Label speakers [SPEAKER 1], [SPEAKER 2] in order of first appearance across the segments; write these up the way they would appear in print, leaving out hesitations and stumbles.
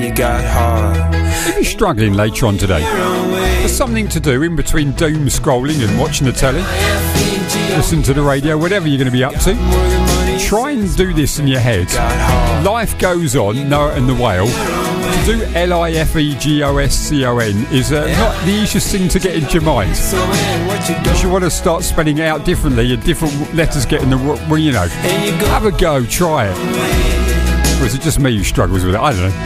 [SPEAKER 1] really got hard.
[SPEAKER 2] If you're struggling later on today, there's something to do in between doom scrolling and watching the telly, listen to the radio, whatever you're going to be up to. Try and do this in your head. Life goes on, Noah and the Whale. To do LIFEGOSCON is not the easiest thing to get into your mind. If you want to start spelling it out differently and different letters get in the, well, you know, have a go, try it. Or is it just me who struggles with it? I don't know.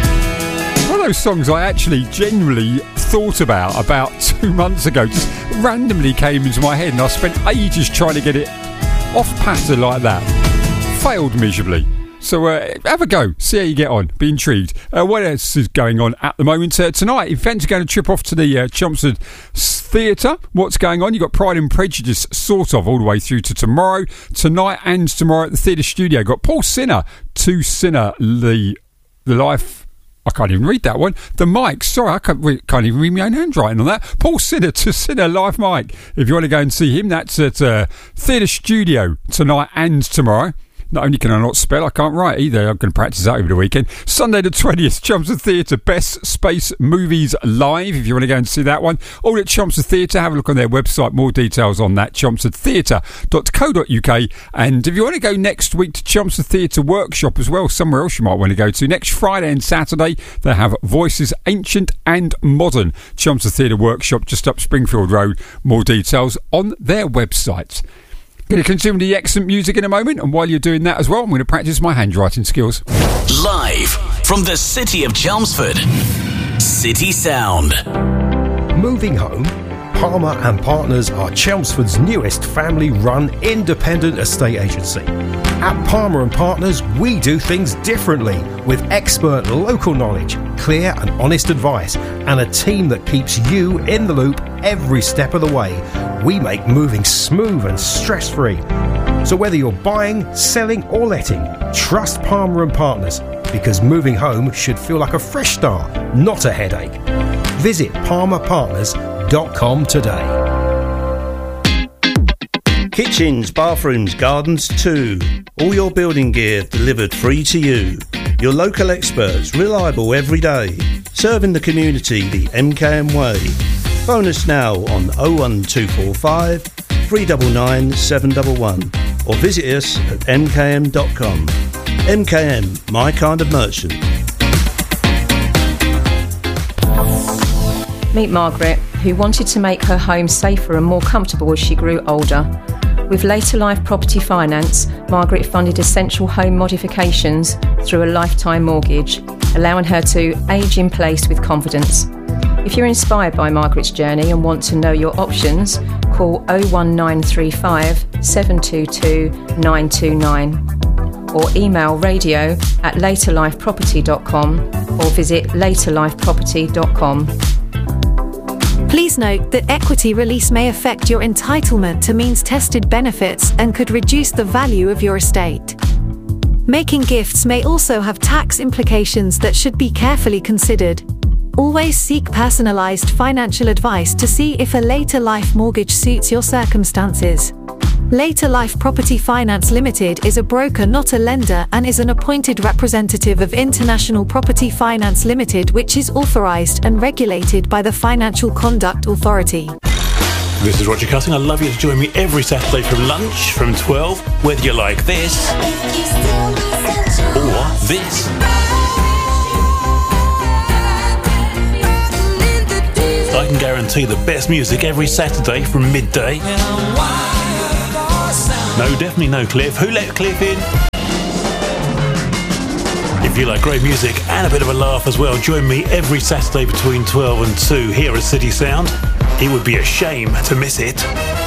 [SPEAKER 2] One of those songs I actually genuinely thought about 2 months ago, just randomly came into my head, and I spent ages trying to get it off pattern like that. Failed miserably. So have a go, see how you get on, be intrigued. What else is going on at the moment? Tonight, events are going to trip off to the Chelmsford Theatre. What's going on? You've got Pride and Prejudice, sort of, all the way through to tomorrow. Tonight and tomorrow at the Theatre Studio. Got Paul Sinner, to Sinner, the life... I can't even read that one. The mic. Sorry, I can't even read my own handwriting on that. Paul Sinner, to Sinner, live mic. If you want to go and see him, that's at Theatre Studio tonight and tomorrow. Not only can I not spell, I can't write either. I'm going to practice that over the weekend. Sunday the 20th, Chelmsford Theatre, Best Space Movies Live, if you want to go and see that one. All at Chelmsford Theatre. Have a look on their website. More details on that, chelmsfordtheatre.co.uk. And if you want to go next week to Chelmsford Theatre Workshop as well, somewhere else you might want to go to, next Friday and Saturday, they have Voices Ancient and Modern. Chelmsford Theatre Workshop, just up Springfield Road. More details on their website. Going to consume the excellent music in a moment, and while you're doing that as well, I'm going to practice my handwriting skills.
[SPEAKER 3] Live from the city of Chelmsford, City Sound.
[SPEAKER 4] Moving home? Palmer and Partners are Chelmsford's newest family-run independent estate agency. At Palmer and Partners, we do things differently with expert local knowledge, clear and honest advice, and a team that keeps you in the loop every step of the way. We make moving smooth and stress-free. So whether you're buying, selling or letting, trust Palmer and Partners, because moving home should feel like a fresh start, not a headache. Visit palmerpartners.com today.
[SPEAKER 5] Kitchens, bathrooms, gardens too. All your building gear delivered free to you. Your local experts, reliable every day. Serving the community the MKM way. Phone us now on 01245 399 711 or visit us at mkm.com. MKM, my kind of merchant.
[SPEAKER 6] Meet Margaret, who wanted to make her home safer and more comfortable as she grew older. With Later Life Property Finance, Margaret funded essential home modifications through a lifetime mortgage, allowing her to age in place with confidence. If you're inspired by Margaret's journey and want to know your options, call 01935 722 929 or email radio@laterlifeproperty.com or visit laterlifeproperty.com.
[SPEAKER 7] Please note that equity release may affect your entitlement to means-tested benefits and could reduce the value of your estate. Making gifts may also have tax implications that should be carefully considered. Always seek personalised financial advice to see if a later life mortgage suits your circumstances. Later Life Property Finance Limited is a broker, not a lender, and is an appointed representative of International Property Finance Limited, which is authorised and regulated by the Financial Conduct Authority.
[SPEAKER 8] This is Roger Cutting. I'd love you to join me every Saturday from lunch, from 12, whether you like this or this. I can guarantee the best music every Saturday from midday. No, definitely no Cliff. Who let Cliff in? If you like great music and a bit of a laugh as well, join me every Saturday between 12 and 2 here at City Sound. It would be a shame to miss it.